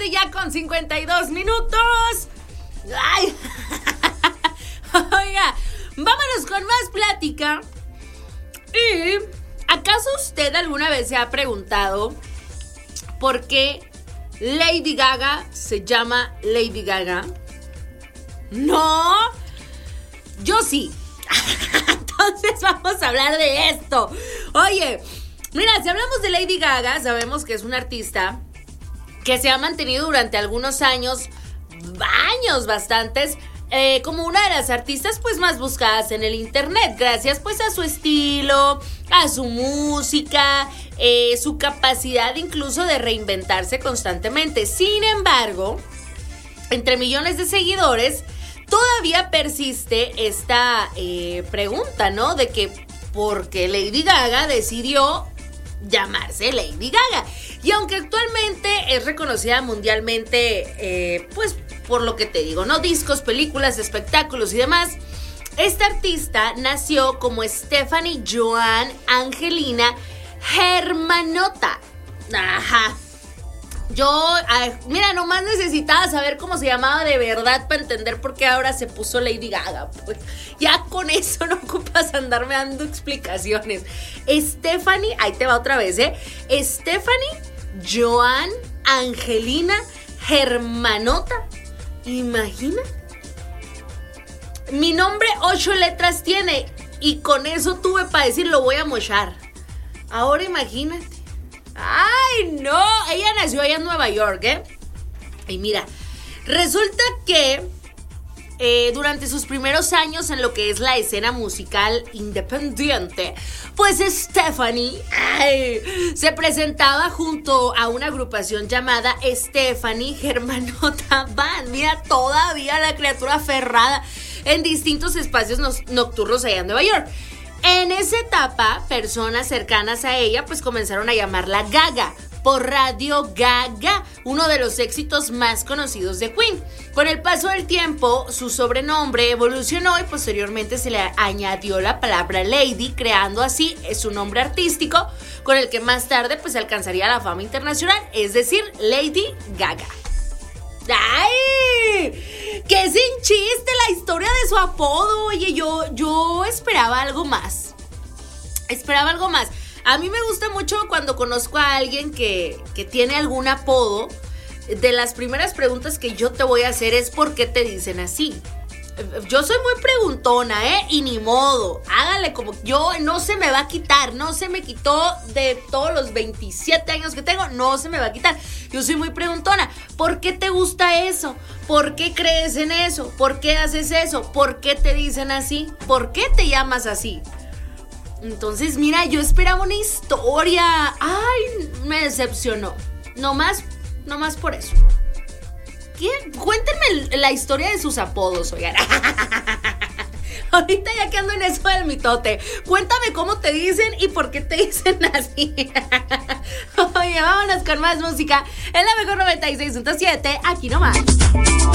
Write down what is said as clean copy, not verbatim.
tarde ya con 52 minutos. Ay. Oiga, vámonos con más plática. ¿Y acaso usted alguna vez se ha preguntado por qué Lady Gaga se llama Lady Gaga? No, yo sí. Entonces vamos a hablar de esto. Oye, mira, si hablamos de Lady Gaga, sabemos que es una artista que se ha mantenido durante algunos años bastantes, como una de las artistas pues más buscadas en el internet, gracias pues a su estilo, a su música, su capacidad incluso de reinventarse constantemente. Sin embargo, entre millones de seguidores todavía persiste esta pregunta, ¿no? De que ¿por qué Lady Gaga decidió llamarse Lady Gaga? Y aunque actualmente es reconocida mundialmente, pues por lo que te digo, ¿no? Discos, películas, espectáculos y demás, esta artista nació como Stephanie Joan Angelina Germanotta. Ajá. Yo, mira, nomás necesitaba saber cómo se llamaba de verdad para entender por qué ahora se puso Lady Gaga. Pues ya con eso no ocupas andarme dando explicaciones. Stephanie, ahí te va otra vez, Stephanie Joan Angelina Germanotta. Imagina. Mi nombre 8 letras tiene y con eso tuve para decir lo voy a mochar. Ahora imagínate. ¡Ay, no! Ella nació allá en Nueva York, Y mira, resulta que durante sus primeros años en lo que es la escena musical independiente, pues Stephanie se presentaba junto a una agrupación llamada Stephanie Germanotta Band. Mira, todavía la criatura aferrada en distintos espacios nocturnos allá en Nueva York. En esa etapa, personas cercanas a ella pues comenzaron a llamarla Gaga, por Radio Gaga, uno de los éxitos más conocidos de Queen. Con el paso del tiempo, su sobrenombre evolucionó y posteriormente se le añadió la palabra Lady, creando así su nombre artístico, con el que más tarde pues alcanzaría la fama internacional, es decir, Lady Gaga. ¡Ay! ¡Qué sin chiste la historia de su apodo! Oye, yo esperaba algo más. A mí me gusta mucho cuando conozco a alguien que tiene algún apodo. De las primeras preguntas que yo te voy a hacer es ¿por qué te dicen así? Yo soy muy preguntona, y ni modo. Hágale como yo, no se me va a quitar. No se me quitó de todos los 27 años que tengo. No se me va a quitar. Yo soy muy preguntona. ¿Por qué te gusta eso? ¿Por qué crees en eso? ¿Por qué haces eso? ¿Por qué te dicen así? ¿Por qué te llamas así? Entonces, mira, yo esperaba una historia. Ay, me decepcionó. No más por eso. Cuéntenme la historia de sus apodos, oigan. Ahorita ya que ando en eso del mitote, cuéntame cómo te dicen y por qué te dicen así. Oye, vámonos con más música en la mejor 96.7, aquí nomás.